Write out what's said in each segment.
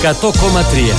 100,3.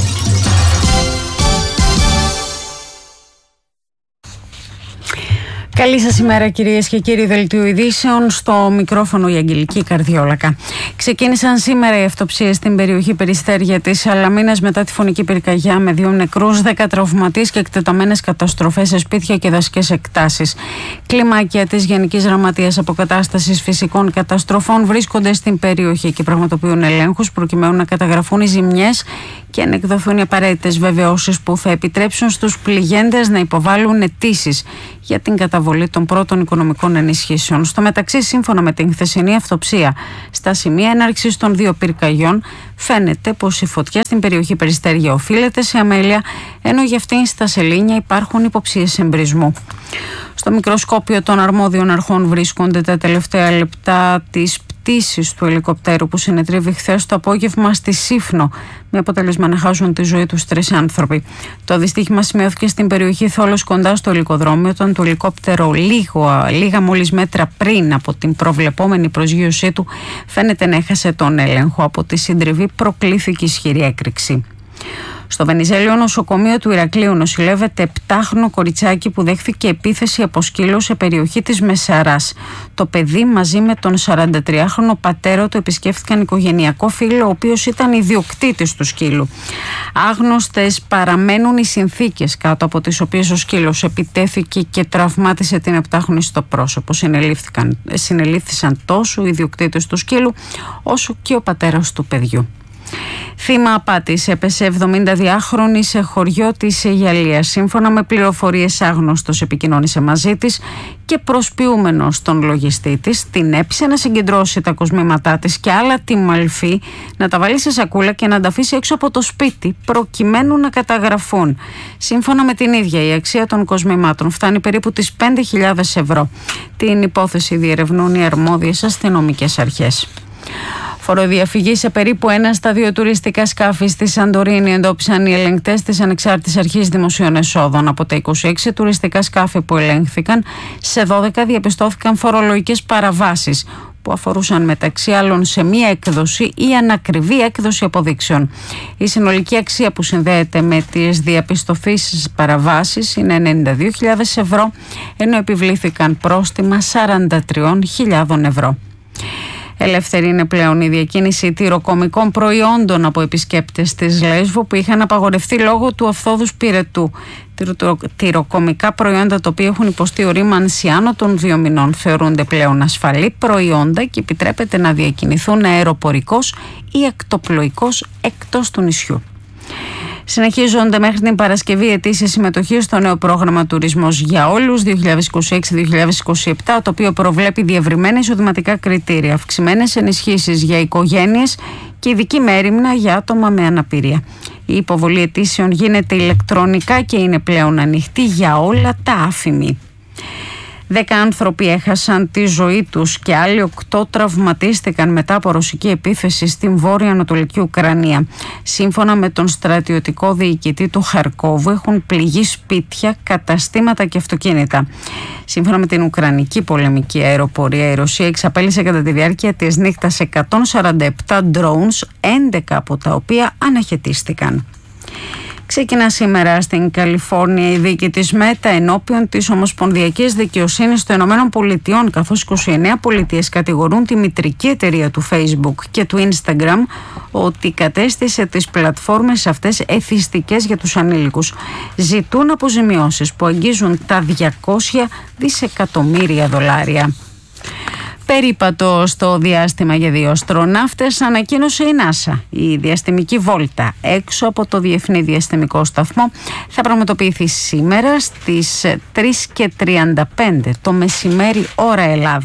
Καλή σας ημέρα κυρίες και κύριοι, δελτίου ειδήσεων, στο μικρόφωνο η Αγγελική Καρδιόλακα. Ξεκίνησαν σήμερα οι αυτοψίες στην περιοχή Περιστέρια της Σαλαμίνας μετά τη φωνική πυρκαγιά με 2 νεκρούς, 10 τραυματίες και εκτεταμένες καταστροφές σε σπίτια και δασικές εκτάσεις. Κλιμάκια της Γενικής Γραμματείας Αποκατάστασης Φυσικών Καταστροφών βρίσκονται στην περιοχή και πραγματοποιούν ελέγχους προκειμένου να καταγραφούν οι ζημιές και να εκδοθούν οι απαραίτητες βεβαιώσεις που θα επιτρέψουν στους πληγέντες να υποβάλουν αιτήσεις για την καταβολή των πρώτων οικονομικών ενισχύσεων. Στο μεταξύ, σύμφωνα με την χθεσινή αυτοψία στα σημεία έναρξης των 2 πυρκαγιών, φαίνεται πως η φωτιά στην περιοχή Περιστέρια οφείλεται σε αμέλεια, ενώ για αυτήν στα Σελήνια υπάρχουν υποψίες εμπρισμού. Στο μικροσκόπιο των αρμόδιων αρχών βρίσκονται τα τελευταία λεπτά της πτήσης του ελικοπτέρου που συνετρίβει χθες το απόγευμα στη Σύφνο, με αποτέλεσμα να χάσουν τη ζωή τους 3 άνθρωποι. Το δυστύχημα σημειώθηκε στην περιοχή Θόλος κοντά στο ελικοδρόμιο, όταν το ελικόπτερο λίγα μόλις μέτρα πριν από την προβλεπόμενη προσγείωσή του φαίνεται να έχασε τον έλεγχο. Από τη συντριβή προκλήθηκε ισχυρή έκρηξη. Στο Βενιζέλιο νοσοκομείο του Ηρακλείου νοσηλεύεται 7χρονο κοριτσάκι που δέχθηκε επίθεση από σκύλο σε περιοχή της Μεσαράς. Το παιδί μαζί με τον 43χρονο πατέρα του επισκέφθηκαν οικογενειακό φίλο, ο οποίος ήταν ιδιοκτήτης του σκύλου. Άγνωστες παραμένουν οι συνθήκες κάτω από τις οποίες ο σκύλος επιτέθηκε και τραυμάτισε την 7χρονη στο πρόσωπο. Συνελήφθησαν τόσο οι ιδιοκτήτες του σκύλου όσο και ο πατέρας του παιδιού. Θύμα απάτης έπεσε 72χρονη σε χωριό της Αιγιαλίας. Σύμφωνα με πληροφορίες, άγνωστος επικοινώνησε μαζί της και προσποιούμενος τον λογιστή της την έπεισε να συγκεντρώσει τα κοσμήματά της και άλλα τη μαλφή, να τα βάλει σε σακούλα και να τα αφήσει έξω από το σπίτι προκειμένου να καταγραφούν. Σύμφωνα με την ίδια, η αξία των κοσμημάτων φτάνει περίπου τις 5.000 ευρώ. Την υπόθεση διερευνούν οι αρμόδιες αστυνομικές αρχές. Φοροδιαφυγή σε περίπου 1 στα 2 τουριστικά σκάφη στη Σαντορίνη εντόπισαν οι ελεγκτές της Ανεξάρτητης Αρχής Δημοσίων Εσόδων. Από τα 26 τουριστικά σκάφη που ελέγχθηκαν, σε 12 διαπιστώθηκαν φορολογικές παραβάσεις που αφορούσαν μεταξύ άλλων σε μία έκδοση ή ανακριβή έκδοση αποδείξεων. Η συνολική αξία που συνδέεται με τις διαπιστωθήσεις παραβάσεις είναι 92.000 ευρώ, ενώ επιβλήθηκαν πρόστιμα 43.000 ευρώ. Ελεύθερη είναι πλέον η διακίνηση τυροκομικών προϊόντων από επισκέπτες της Λέσβου που είχαν απαγορευτεί λόγω του αυθόδους πυρετού. Τυροκομικά προϊόντα τα οποία έχουν υποστεί ορίμανση άνω των 2 μηνών θεωρούνται πλέον ασφαλή προϊόντα και επιτρέπεται να διακινηθούν αεροπορικώς ή ακτοπλοϊκώς εκτός του νησιού. Συνεχίζονται μέχρι την Παρασκευή αιτήσεις συμμετοχής στο νέο πρόγραμμα Τουρισμός για Όλους 2026-2027, το οποίο προβλέπει διευρυμένα εισοδηματικά κριτήρια, αυξημένες ενισχύσεις για οικογένειες και ειδική μέριμνα για άτομα με αναπηρία. Η υποβολή αιτήσεων γίνεται ηλεκτρονικά και είναι πλέον ανοιχτή για όλα τα άφημη. 10 άνθρωποι έχασαν τη ζωή τους και άλλοι 8 τραυματίστηκαν μετά από ρωσική επίθεση στην βόρεια-ανατολική Ουκρανία. Σύμφωνα με τον στρατιωτικό διοικητή του Χαρκόβου, έχουν πληγεί σπίτια, καταστήματα και αυτοκίνητα. Σύμφωνα με την Ουκρανική πολεμική αεροπορία, η Ρωσία εξαπέλυσε κατά τη διάρκεια της νύχτας 147 drones, 11 από τα οποία αναχαιτίστηκαν. Ξεκινά σήμερα στην Καλιφόρνια η δίκη της Μέτα ενώπιον της Ομοσπονδιακής Δικαιοσύνης των Ηνωμένων Πολιτειών, καθώς 29 πολιτείες κατηγορούν τη μητρική εταιρεία του Facebook και του Instagram ότι κατέστησε τις πλατφόρμες αυτές εθιστικές για τους ανήλικους. Ζητούν αποζημιώσεις που αγγίζουν τα 200 δισεκατομμύρια δολάρια. Περίπατο στο διάστημα για 2 αστροναύτες ανακοίνωσε η NASA. Η διαστημική βόλτα έξω από το Διεθνή Διαστημικό Σταθμό θα πραγματοποιηθεί σήμερα στις 3:35 το μεσημέρι ώρα Ελλάδα.